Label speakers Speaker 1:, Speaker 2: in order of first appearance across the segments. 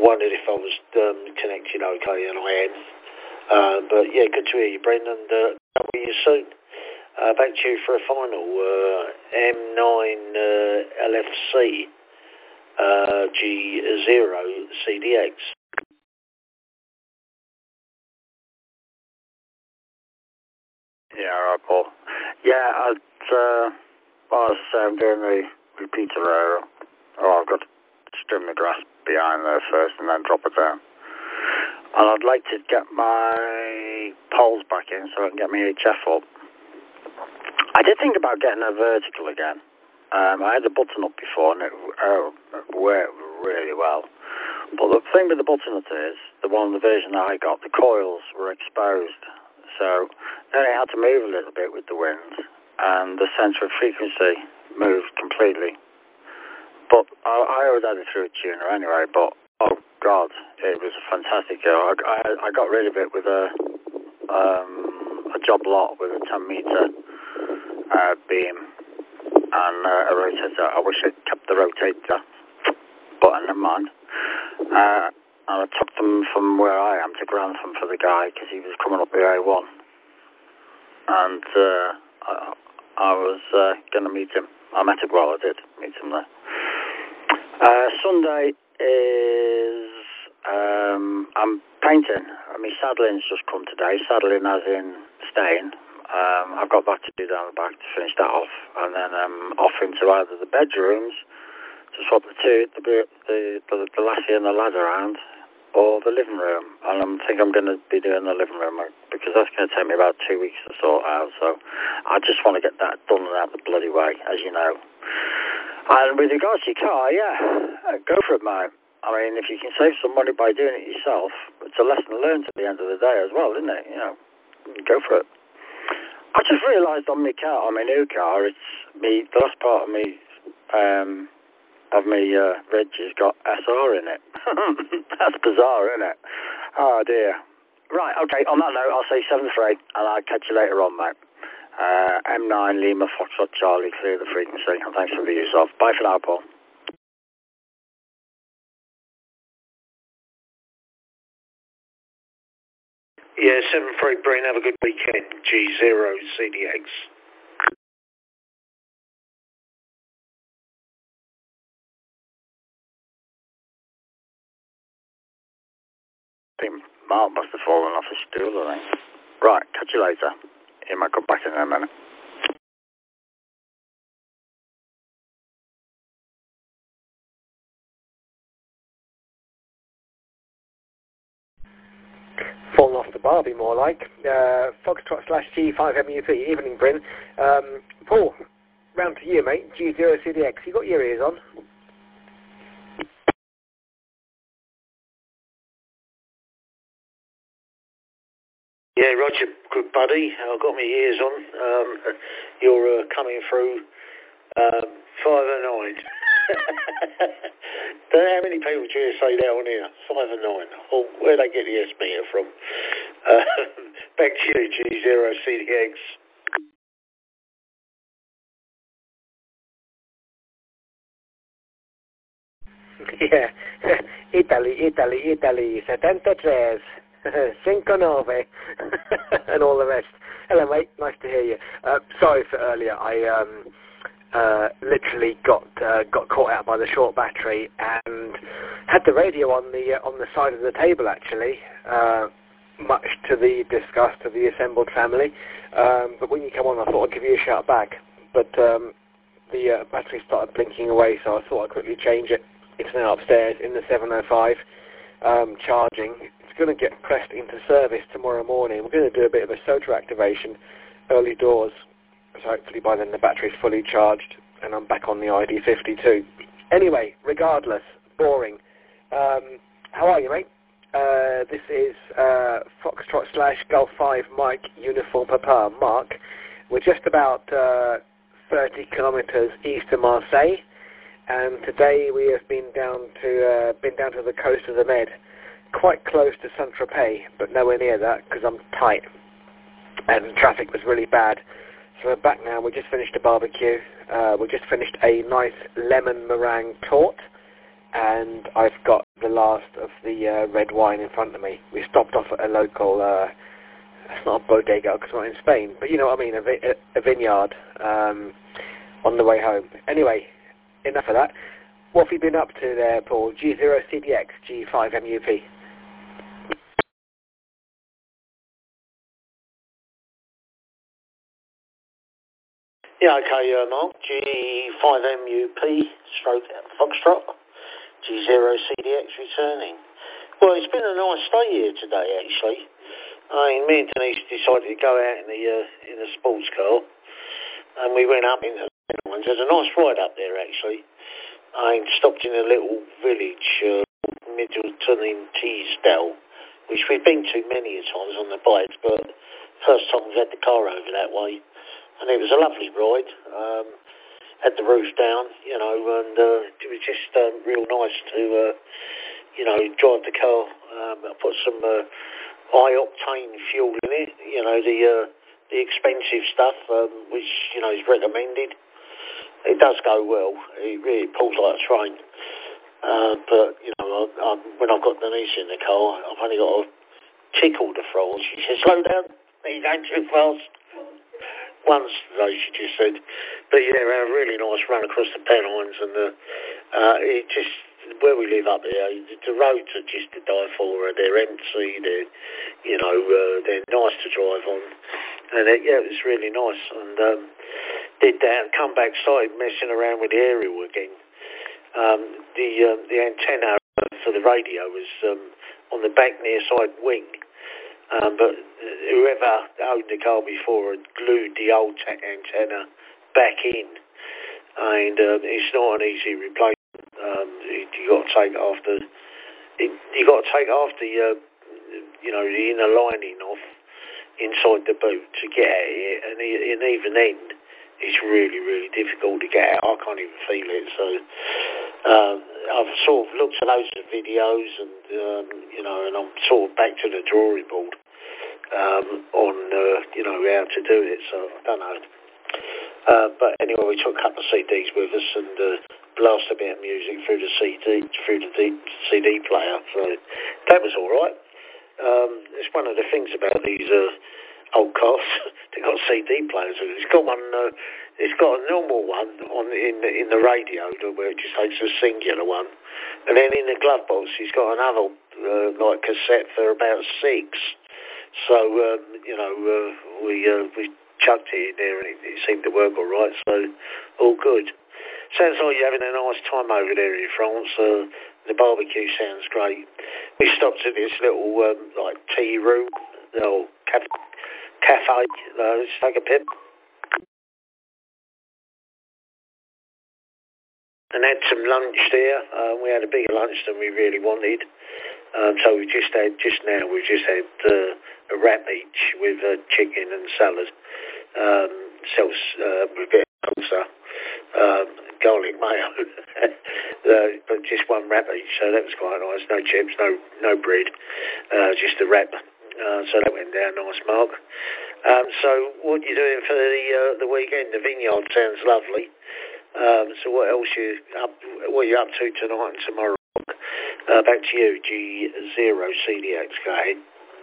Speaker 1: wondered if I was connected okay, and I am. But yeah, good to hear you, Brendan, and I'll see you soon. Back to you for a final. M9 LFC G0 CDX.
Speaker 2: Yeah, all right, Paul. Yeah, I'm doing the repeater error. I've got to string the grass behind there first and then drop it down. And I'd like to get my poles back in so I can get my HF up. I did think about getting a vertical again. I had the button up before and it worked really well. But the thing with the button up is, the version that I got, the coils were exposed. So then I had to move a little bit with the wind, and the centre of frequency moved completely. But I always had it through a tuner anyway, but oh God, it was a fantastic go. I got rid of it with a job lot with a 10 metre beam and a rotator. I wish I'd kept the rotator, but never mind. And I took them from where I am to Grantham for the guy because he was coming up the A1. And I was going to meet him. I met him, well, I did meet him there. Sunday is, I'm painting. My saddling's just come today. Saddling as in staying. I've got that to do down the back to finish that off. And then I'm off into either the bedrooms to swap the lassie and the lad around, or the living room. And I think I'm going to be doing the living room because that's going to take me about 2 weeks to sort out. So I just want to get that done and out the bloody way, as you know. And with regards to your car, yeah, go for it, mate. I mean, if you can save some money by doing it yourself, it's a lesson learned at the end of the day as well, isn't it? You know, go for it. I just realised on my car, on my new car, it's the last part of me reg has got SR in it. That's bizarre, isn't it? Oh dear. Right, okay, on that note, I'll say 7-3, and I'll catch you later on, mate. M9 Lima Foxtrot Charlie, clear the frequency, and thanks for the use of. Bye for now, Paul.
Speaker 1: Yeah, 7-3, Breen, have a good weekend. G0 CDX.
Speaker 2: I think Mark must have fallen off his stool, I think. Right, catch you later. He might come back in a minute.
Speaker 3: Fallen off the Barbie, more like. Foxtrot / G5 MUP. Evening, Bryn. Paul, round to you, mate. G0 CDX. You got your ears on?
Speaker 1: Yeah, Roger, good buddy. I've got my ears on. You're coming through 5 and 9. Don't know how many people do you say down here? 5 and 9. Oh, where'd they get the S meter from? Back to you, G0 CDX.
Speaker 3: Yeah. Italy. 73. 59. And all the rest. Hello, mate. Nice to hear you. Sorry for earlier. I literally got caught out by the short battery and had the radio on the side of the table, actually, much to the disgust of the assembled family. But when you come on, I thought I'd give you a shout back. But the battery started blinking away, so I thought I'd quickly change it. It's now upstairs in the 705, charging. It's going to get pressed into service tomorrow morning. We're going to do a bit of a SOTA activation early doors. So hopefully by then the battery's fully charged and I'm back on the ID52. Anyway, regardless, boring. How are you, mate? This is Foxtrot / Golf 5 Mike Uniform Papa Mark. We're just about 30 kilometres east of Marseille, and today we have been down to the coast of the Med, quite close to Saint-Tropez, but nowhere near that because I'm tight and traffic was really bad. So we're back now. We just finished a barbecue. We just finished a nice lemon meringue torte, and I've got the last of the red wine in front of me. We stopped off at a local, it's not a bodega because we're not in Spain, but you know what I mean, a vineyard on the way home. Anyway, enough of that. What have you been up to there, Paul? G0CDX, G5MUP.
Speaker 1: Yeah, okay, Mark. G5MUP, stroke Foxtrot. G0CDX returning. Well, it's been a nice day here today, actually. I mean, me and Denise decided to go out in the sports car, and we went up into the ones. There's a nice ride up there, actually. I stopped in a little village, Middleton in Teesdale, which we've been to many a times on the bikes, but first time we've had the car over that way. And it was a lovely ride. Had the roof down, you know, and it was just real nice to, you know, drive the car. I put some high-octane fuel in it, you know, the expensive stuff, which, you know, is recommended. It does go well. It really pulls like a train. But, you know, when I've got Denise in the car, I've only got to tickle the throttle. She says, slow down, you're going too fast. Once today, she just said. But, yeah, we had a really nice run across the Pennines, and it just, where we live up here, the roads are just to die for. They're empty, you know, they're nice to drive on. And, yeah, it was really nice. And did that and come back, started messing around with the aerial again. The antenna for the radio was on the back near side wing. But whoever owned the car before had glued the old antenna back in. And it's not an easy replacement. You got to take after you know, the inner lining off inside the boot to get at it, and even then it's really, really difficult to get out. I can't even feel it. So I've sort of looked at loads of videos, and you know, and I'm sort of back to the drawing board on you know, how to do it. So I don't know. But anyway, we took a couple of CDs with us and blast a bit of music through the CD player. So that was all right. It's one of the things about these old cars. They've got CD players. It's got one. It's got a normal one in the radio where it just takes a singular one, and then in the glove box, he's got another like cassette for about 6. So you know, we chucked it in there, and it seemed to work all right. So all good. Sounds like you're having a nice time over there in France. The barbecue sounds great. We stopped at this little like tea room, little cafe. Let's take a pip. And had some lunch there. We had a bigger lunch than we really wanted. So we just had a wrap each with chicken and salad. With a bit of salsa, garlic mayo, but just one wrap each. So that was quite nice. No chips, no bread, just a wrap. So that went down nice, Mark. So what are you doing for the weekend? The vineyard sounds lovely. So what else what are you up to tonight and tomorrow? Back to you, G0CDX, go ahead.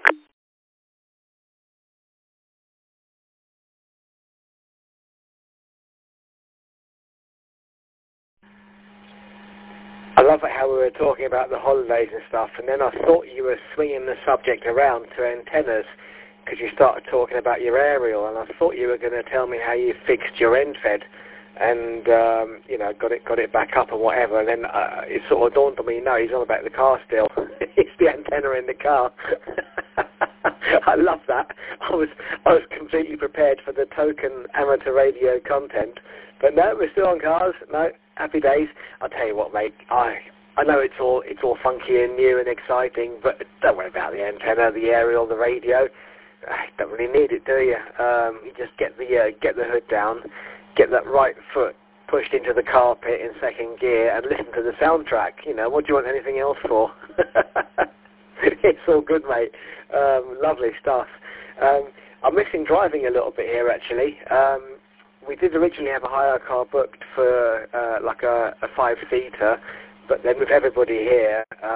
Speaker 3: I love it how we were talking about the holidays and stuff, and then I thought you were swinging the subject around to antennas because you started talking about your aerial, and I thought you were going to tell me how you fixed your end fed and you know, got it back up and whatever, and then it sort of dawned on me, no, he's on about the car still. It's the antenna in the car. I love that. I was completely prepared for the token amateur radio content, but no, we're still on cars. No, happy days. I'll tell you what, mate. I know it's all funky and new and exciting, but don't worry about the antenna, the aerial, the radio. Don't really need it, do you? You just get the hood down, get that right foot pushed into the carpet in second gear, and listen to the soundtrack. You know, what do you want anything else for? It's all good, mate. Lovely stuff. I'm missing driving a little bit here, actually. We did originally have a hire car booked for like a 5-seater, but then with everybody here,